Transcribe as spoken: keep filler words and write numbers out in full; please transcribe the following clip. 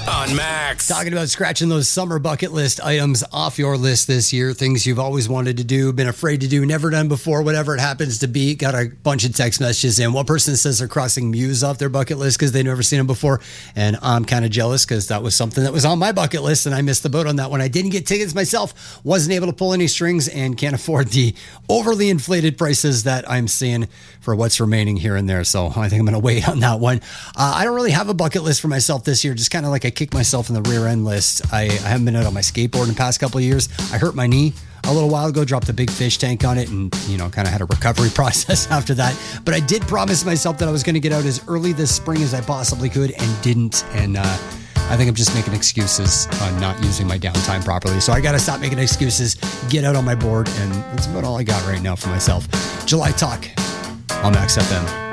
on Max. Talking about scratching those summer bucket list items off your list this year, things you've always wanted to do, been afraid to do, never done before, whatever it happens to be. Got a bunch of text messages in. One person says they're crossing Muse off their bucket list because they've never seen them before, and I'm kind of jealous because that was something that was on my bucket list and I missed the boat on that one. I didn't get tickets myself, wasn't able to pull any strings, and can't afford the overly inflated prices that I'm seeing for what's remaining here and there. So I think I'm going to wait on that one. Uh, I don't really have a bucket list for myself this year, just kind of like I kick myself in the rear end list. I, I haven't been out on my skateboard in the past couple of years. I hurt my knee a little while ago, dropped a big fish tank on it, and, you know, kind of had a recovery process after that. But I did promise myself that I was going to get out as early this spring as I possibly could and didn't. And uh, I think I'm just making excuses on not using my downtime properly. So I got to stop making excuses, get out on my board, and that's about all I got right now for myself. July Talk on Max F M.